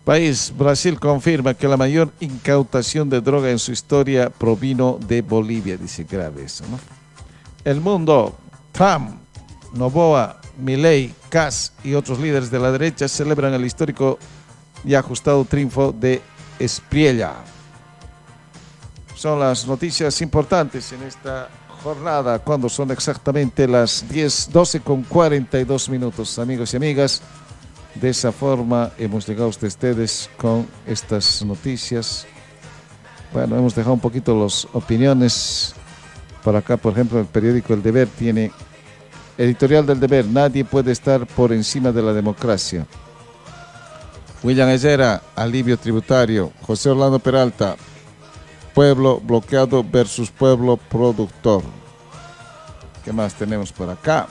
País, Brasil confirma que la mayor incautación de droga en su historia provino de Bolivia. Dice, grave eso, ¿no? El Mundo, Trump, Noboa, Milei, Kass y otros líderes de la derecha celebran el histórico y ajustado triunfo de Espriella. Son las noticias importantes en esta jornada, cuando son exactamente las 12:42 minutos, amigos y amigas. De esa forma hemos llegado hasta ustedes con estas noticias. Bueno, hemos dejado un poquito las opiniones. Por acá, por ejemplo, el periódico El Deber tiene editorial del Deber: nadie puede estar por encima de la democracia. William Herrera, alivio tributario. José Orlando Peralta, pueblo bloqueado versus pueblo productor. ¿Qué más tenemos por acá?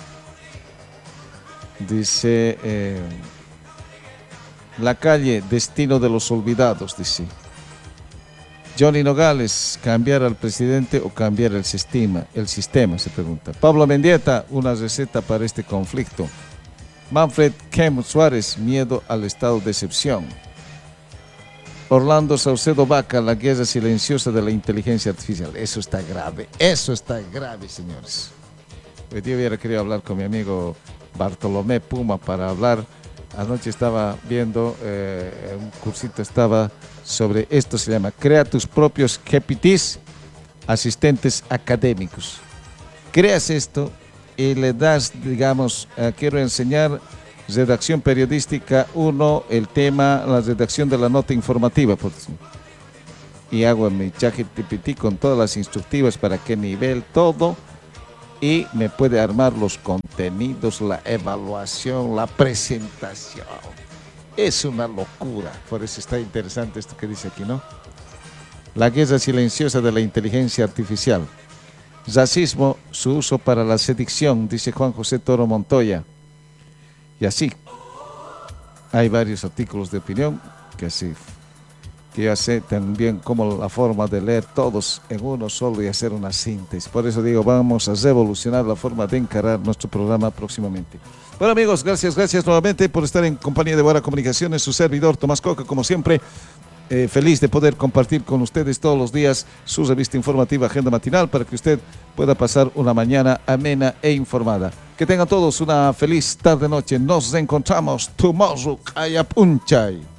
Dice la calle, destino de los olvidados, dice Johnny Nogales, cambiar al presidente o cambiar el sistema, se pregunta. Pablo Mendieta, una receta para este conflicto. Manfred Kem Suárez, miedo al estado de excepción. Orlando Saucedo Vaca, la guerra silenciosa de la inteligencia artificial. Eso está grave, señores. Hoy día hubiera querido hablar con mi amigo Bartolomé Puma para hablar. Anoche estaba viendo un cursito, estaba sobre esto, se llama Crea tus propios GPTs, asistentes académicos. Creas esto y le das, digamos, quiero enseñar redacción periodística 1, el tema, la redacción de la nota informativa, por ejemplo. Y hago mi ChatGPT con todas las instructivas para qué nivel, todo, y me puede armar los contenidos, la evaluación, la presentación. Es una locura. Por eso está interesante esto que dice aquí, ¿no? La guerra silenciosa de la inteligencia artificial. Racismo, su uso para la sedición, dice Juan José Toro Montoya. Y así, hay varios artículos de opinión que yo sé también como la forma de leer todos en uno solo y hacer una síntesis. Por eso digo, vamos a revolucionar la forma de encarar nuestro programa próximamente. Bueno, amigos, gracias nuevamente por estar en compañía de Bora Comunicaciones, su servidor Tomás Coca, como siempre. Feliz de poder compartir con ustedes todos los días su revista informativa Agenda Matinal para que usted pueda pasar una mañana amena e informada. Que tengan todos una feliz tarde-noche. Nos encontramos tomorrow. Kaya Punchay.